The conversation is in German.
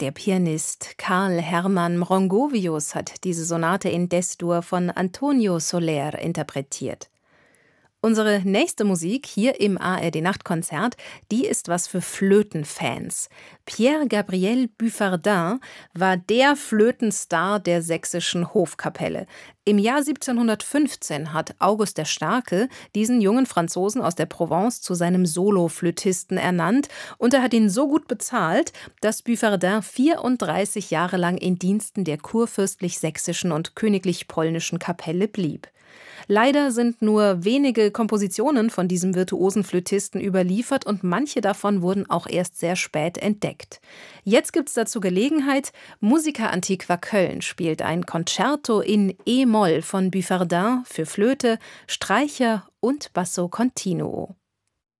Der Pianist Karl Hermann Mrongovius hat diese Sonate in Des-Dur von Antonio Soler interpretiert. Unsere nächste Musik hier im ARD-Nachtkonzert, die ist was für Flötenfans. Pierre-Gabriel Buffardin war der Flötenstar der sächsischen Hofkapelle. Im Jahr 1715 hat August der Starke diesen jungen Franzosen aus der Provence zu seinem Soloflötisten ernannt und er hat ihn so gut bezahlt, dass Buffardin 34 Jahre lang in Diensten der kurfürstlich-sächsischen und königlich-polnischen Kapelle blieb. Leider sind nur wenige Kompositionen von diesem virtuosen Flötisten überliefert und manche davon wurden auch erst sehr spät entdeckt. Jetzt gibt's dazu Gelegenheit. Musica Antiqua Köln spielt ein Concerto in E-Moll von Buffardin für Flöte, Streicher und Basso Continuo.